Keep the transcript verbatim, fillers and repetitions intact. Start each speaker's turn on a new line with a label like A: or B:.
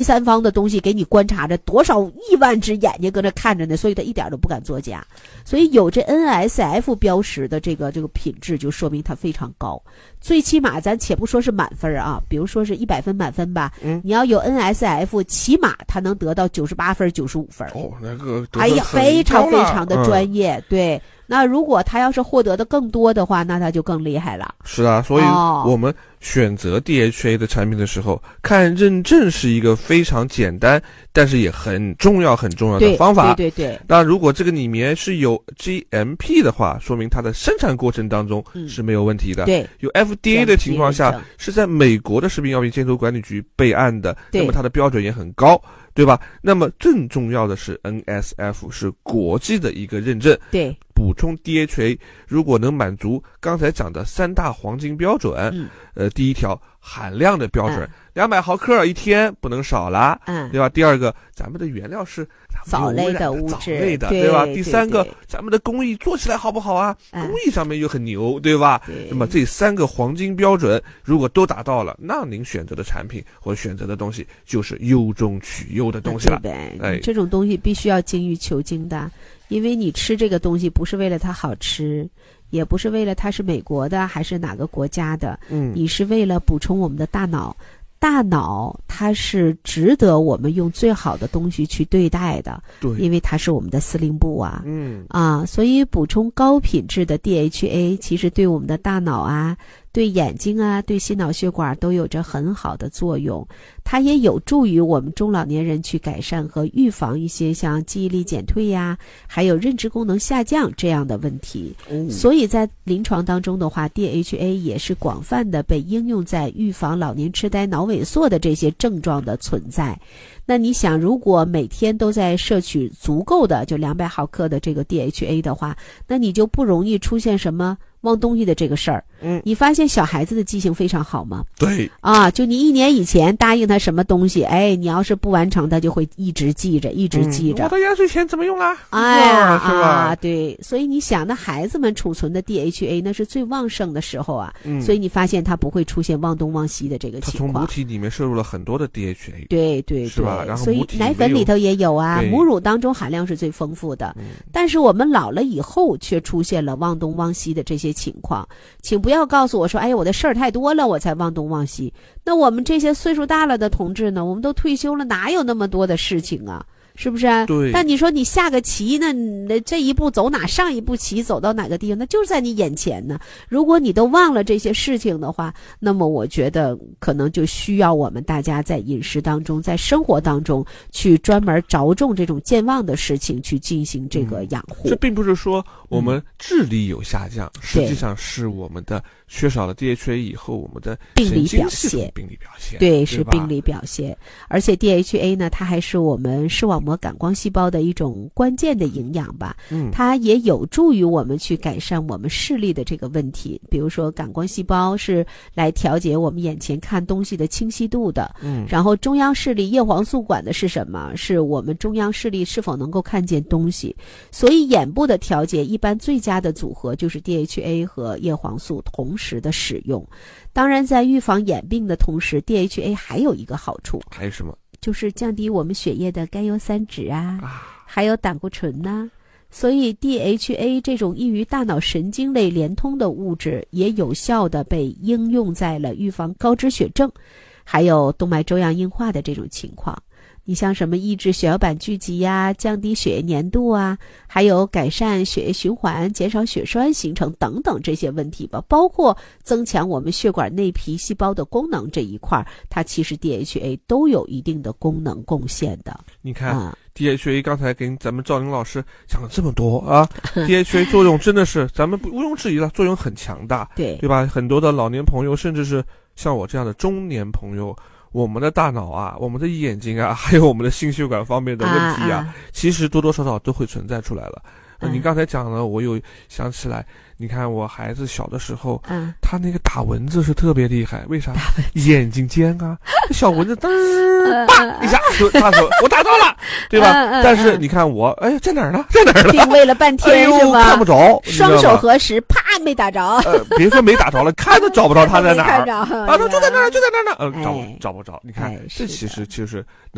A: 三方的东西给你观察着，多少亿万只眼睛搁那看着呢，所以他一点都不敢作假。所以有这 N S F 标识的这个这个品质，就说明它非常高。最起码咱且不说是满分啊，比如说是一百分满分吧，嗯，你要有 N S F， 起码它能得到九十八分、九十五分。
B: 哦，那个
A: 哎呀，非常非常的专业，嗯、对。那如果他要是获得的更多的话，那他就更厉害了。
B: 是啊，所以我们选择 D H A 的产品的时候，看认证是一个非常简单，但是也很重要很重要的方法。
A: 对对 对, 对。
B: 那如果这个里面是有 G M P 的话，说明它的生产过程当中是没有问题的。
A: 嗯、对。
B: 有 F D A 的情况下，是在美国的食品药品监督管理局备案的，那么它的标准也很高。对吧？那么更重要的是 N S F 是国际的一个认证。
A: 对，
B: 补充 D H A 如果能满足刚才讲的三大黄金标准，嗯、呃，第一条含量的标准，两百、嗯、毫克一天不能少了，嗯，对吧？第二个，咱们的原料是
A: 藻类的物质，
B: 藻类的，
A: 对,
B: 对吧？
A: 对
B: 第三个，
A: 对
B: 咱们的工艺做起来好不好啊？
A: 嗯、
B: 工艺上面又很牛，对吧？
A: 对。
B: 那么这三个黄金标准如果都达到了，那您选择的产品或选择的东西就是优中取优的东西了。
A: 对呗，
B: 哎，
A: 这种东西必须要精益求精的，因为你吃这个东西不是为了它好吃，也不是为了它是美国的还是哪个国家的，嗯，你是为了补充我们的大脑。大脑它是值得我们用最好的东西去对待的，
B: 对，
A: 因为它是我们的司令部啊，
B: 嗯
A: 啊，所以补充高品质的 D H A 其实对我们的大脑啊、对眼睛啊、对心脑血管都有着很好的作用，它也有助于我们中老年人去改善和预防一些像记忆力减退呀，还有认知功能下降这样的问题。嗯、所以在临床当中的话 ，D H A 也是广泛的被应用在预防老年痴呆、脑萎缩的这些症状的存在。那你想，如果每天都在摄取足够的就两百毫克的这个 D H A 的话，那你就不容易出现什么忘东西的这个事儿。嗯，你发现小孩子的记性非常好吗？
B: 对
A: 啊，就你一年以前答应他什么东西，哎，你要是不完成，他就会一直记着，一直记着。
B: 嗯、我的压岁钱怎么用啦？
A: 哎呀，
B: 是吧？
A: 啊，对，所以你想，那孩子们储存的 D H A 那是最旺盛的时候啊，嗯、所以你发现他不会出现忘东忘西的这个情况。
B: 他从母体里面摄入了很多的 D H A，
A: 对对对，
B: 是吧？然后
A: 所以奶粉里头也有啊，母乳当中含量是最丰富的。嗯、但是我们老了以后却出现了忘东忘西的这些情况，请不要告诉我说，哎呀，我的事儿太多了，我才忘东忘西。那我们这些岁数大了的同志呢，我们都退休了，哪有那么多的事情啊？是不是啊？
B: 对。
A: 但你说你下个棋呢？那这一步走哪？上一步棋走到哪个地方？那就是在你眼前呢。如果你都忘了这些事情的话，那么我觉得可能就需要我们大家在饮食当中，在生活当中去专门着重这种健忘的事情，去进行这个养护。
B: 嗯、这并不是说我们智力有下降，嗯、实际上是我们的缺少了 D H A 以后，我们的
A: 病理表现，
B: 病理表现，
A: 对，是病理表现。而且 D H A 呢，它还是我们视网膜感光细胞的一种关键的营养吧，嗯，它也有助于我们去改善我们视力的这个问题。比如说，感光细胞是来调节我们眼前看东西的清晰度的，嗯，然后中央视力叶黄素管的是什么？是我们中央视力是否能够看见东西。所以眼部的调节一般最佳的组合就是 D H A 和叶黄素同时的使用。当然，在预防眼病的同时 ，D H A 还有一个好处，
B: 还有什么？
A: 就是降低我们血液的甘油三酯啊，啊还有胆固醇呐、啊。所以 D H A 这种易于大脑神经类连通的物质，也有效地被应用在了预防高脂血症，还有动脉粥样硬化的这种情况。你像什么抑制血小板聚集呀、降低血液粘度啊，还有改善血液循环、减少血栓形成等等这些问题吧，包括增强我们血管内皮细胞的功能这一块，它其实 D H A 都有一定的功能贡献的。
B: 你看、嗯、D H A 刚才跟咱们赵玲老师讲了这么多啊，D H A 作用真的是咱们毋庸置疑了，作用很强大，对对吧？很多的老年朋友，甚至是像我这样的中年朋友。我们的大脑啊，我们的眼睛啊，还有我们的心血管方面的问题啊，啊其实多多少少都会存在出来了。嗯、你刚才讲了，我有想起来，你看我孩子小的时候，嗯，他那个打蚊子是特别厉害，为啥？眼睛尖啊，小蚊子噔儿叭一下就他说我打到了，对吧？嗯嗯、但是你看我，哎，在哪儿呢？在哪儿呢？
A: 定位了半天、哎、是吧？
B: 看不着，
A: 双手合十，啪，没打着。
B: 呃，别说没打着了，看都找不着他在哪儿。
A: 啊，
B: 他就在那儿，就在那儿呢，呃，找找不着。你看，哎、这其实就是。